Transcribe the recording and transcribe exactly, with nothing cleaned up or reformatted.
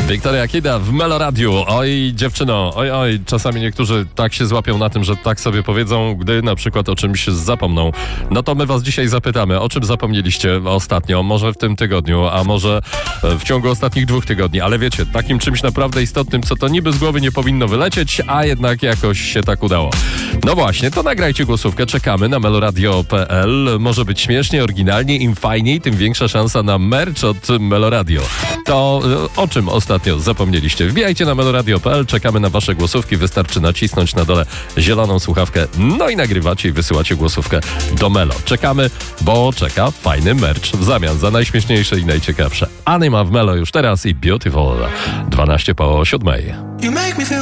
Wiktoria Kida w Melo Radiu. Oj, dziewczyno, oj, oj, czasami niektórzy tak się złapią na tym, że tak sobie powiedzą, gdy na przykład o czymś zapomną. No to my was dzisiaj zapytamy, o czym zapomnieliście ostatnio, może w tym tygodniu, a może w ciągu ostatnich dwóch tygodni. Ale wiecie, takim czymś naprawdę istotnym, co to niby z głowy nie powinno wylecieć, a jednak jakoś się tak udało. No właśnie, to nagrajcie głosówkę, czekamy na meloradio kropka p l. Może być śmiesznie, oryginalnie, im fajniej, tym większa szansa na merch od Meloradio. To o czym ostatnio zapomnieliście? Wbijajcie na meloradio kropka p l, czekamy na wasze głosówki, wystarczy nacisnąć na dole zieloną słuchawkę, no i nagrywacie i wysyłacie głosówkę do Melo. Czekamy, bo czeka fajny merch w zamian za najśmieszniejsze i najciekawsze. Anyma w Melo już teraz i Beautiful. dwanaście po siódmej.